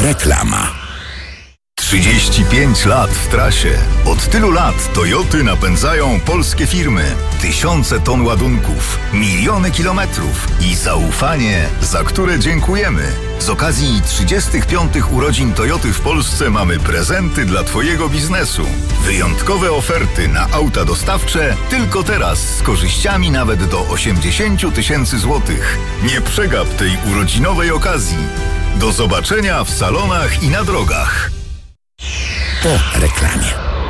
Reklama. 35 lat w trasie. Od tylu lat Toyoty napędzają polskie firmy. Tysiące ton ładunków, miliony kilometrów i zaufanie, za które dziękujemy. Z okazji 35 urodzin Toyoty w Polsce mamy prezenty dla Twojego biznesu. Wyjątkowe oferty na auta dostawcze tylko teraz z korzyściami nawet do 80 000 złotych. Nie przegap tej urodzinowej okazji. Do zobaczenia w salonach i na drogach. Po reklamie.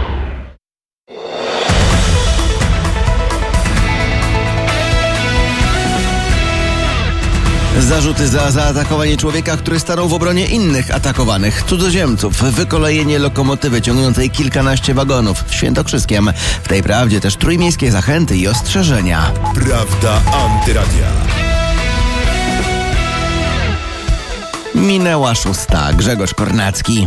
Zarzuty za zaatakowanie człowieka, który stanął w obronie innych atakowanych cudzoziemców. Wykolejenie lokomotywy ciągnącej kilkanaście wagonów w Świętokrzyskiem. W tej prawdzie też trójmiejskie zachęty i ostrzeżenia. Prawda Antyradia. Minęła 6. Grzegorz Kornacki.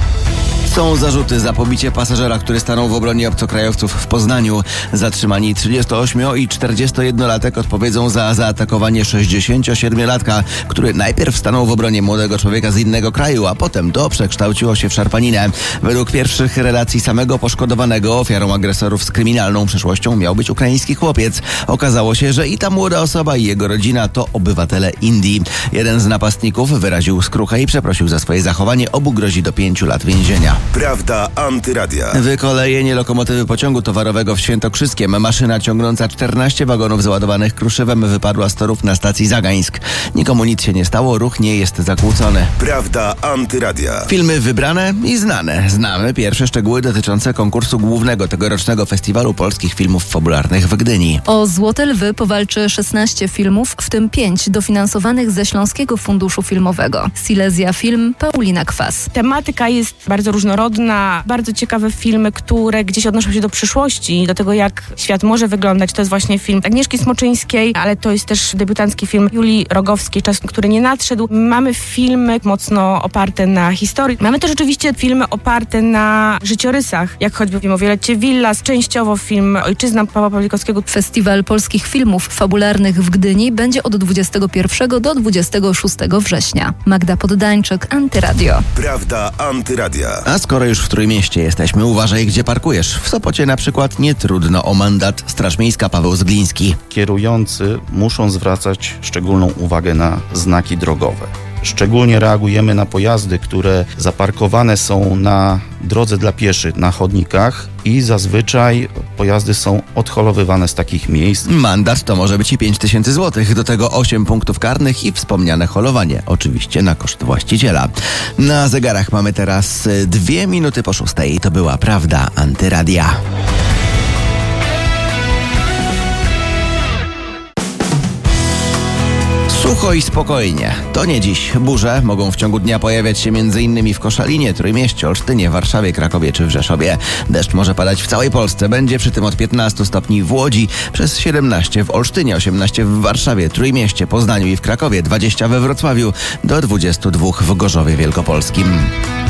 Są zarzuty za pobicie pasażera, który stanął w obronie obcokrajowców w Poznaniu. Zatrzymani 38 i 41-latek odpowiedzą za zaatakowanie 67-latka, który najpierw stanął w obronie młodego człowieka z innego kraju, a potem to przekształciło się w szarpaninę. Według pierwszych relacji samego poszkodowanego ofiarą agresorów z kryminalną przeszłością miał być ukraiński chłopiec. Okazało się, że i ta młoda osoba i jego rodzina to obywatele Indii. Jeden z napastników wyraził skruchę i przeprosił za swoje zachowanie. Obu grozi do 5 lat więzienia. Prawda Antyradia. Wykolejenie lokomotywy pociągu towarowego w Świętokrzyskiem. Maszyna ciągnąca 14 wagonów załadowanych kruszywem wypadła z torów na stacji Zagańsk. Nikomu nic się nie stało, ruch nie jest zakłócony. Prawda Antyradia. Filmy wybrane i znane. Znamy pierwsze szczegóły dotyczące konkursu głównego tegorocznego Festiwalu Polskich Filmów Fabularnych w Gdyni. O Złote Lwy powalczy 16 filmów, w tym 5 dofinansowanych ze Śląskiego Funduszu Filmowego. Silesia Film, Paulina Kwas. Tematyka jest bardzo różnorodna, bardzo ciekawe filmy, które gdzieś odnoszą się do przyszłości, do tego, jak świat może wyglądać. To jest właśnie film Agnieszki Smoczyńskiej, ale to jest też debiutancki film Julii Rogowskiej, Czas, który nie nadszedł. Mamy filmy mocno oparte na historii. Mamy też oczywiście filmy oparte na życiorysach, jak choćby film o Wiolecie Villas, częściowo film Ojczyzna Pawła Pawlikowskiego. Festiwal Polskich Filmów Fabularnych w Gdyni będzie od 21 do 26 września. Magda Poddańczyk, Antyradio. Prawda Antyradia. A skoro już w Trójmieście jesteśmy, uważaj, gdzie parkujesz. W Sopocie na przykład nie trudno o mandat. Straż Miejska Paweł Zgliński. Kierujący muszą zwracać szczególną uwagę na znaki drogowe. Szczególnie reagujemy na pojazdy, które zaparkowane są na drodze dla pieszych, na chodnikach i zazwyczaj pojazdy są odholowywane z takich miejsc. Mandat to może być i 5000 zł, do tego 8 punktów karnych i wspomniane holowanie. Oczywiście na koszt właściciela. Na zegarach mamy teraz 2 minuty po 6. To była Prawda Antyradia. Sucho i spokojnie. To nie dziś. Burze mogą w ciągu dnia pojawiać się m.in. w Koszalinie, Trójmieście, Olsztynie, Warszawie, Krakowie czy w Rzeszowie. Deszcz może padać w całej Polsce. Będzie przy tym od 15 stopni w Łodzi, przez 17 w Olsztynie, 18 w Warszawie, Trójmieście, Poznaniu i w Krakowie, 20 we Wrocławiu, do 22 w Gorzowie Wielkopolskim.